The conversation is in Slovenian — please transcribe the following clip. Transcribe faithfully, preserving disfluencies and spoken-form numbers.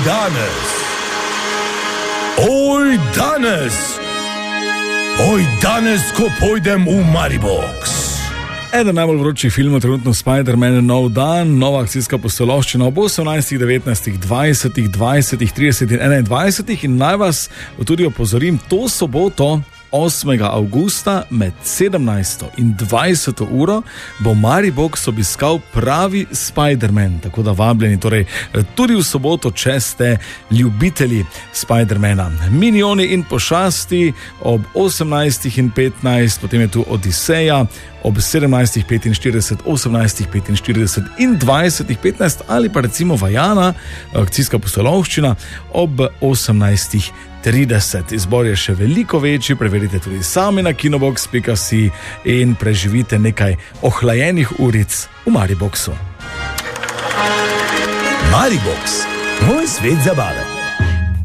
danes, oj danes, oj danes, ko pojdem v Maribox. Eden najbolj vročih filmov trenutno Spider-Man, Nov dan, nova akcijska pustolovščina ob osemnajstih, devetnajstih, dvajsetih, dvajsetih, tridesetih in enaindvajsetih in naj vas tudi opozorim, to soboto osmega avgusta med sedemnajsto in dvajseto uro bo Maribox obiskal pravi Spider-Man, tako da vabljeni torej tudi v soboto, če ste ljubitelji Spider-Mana. Minioni in pošasti ob osemnajstih in petnajst, potem je tu Odiseja ob sedemnajstih petinštirideset, osemnajstih petinštirideset in dvajsetih petnajst ali pa recimo Vajana, akcijska pustolovščina ob osemnajstih trideset. Izbor je še veliko večji, preverite tudi sami na kinobox pika si in preživite nekaj ohlajenih uric v Mariboxu. Maribox, moj svet zabave.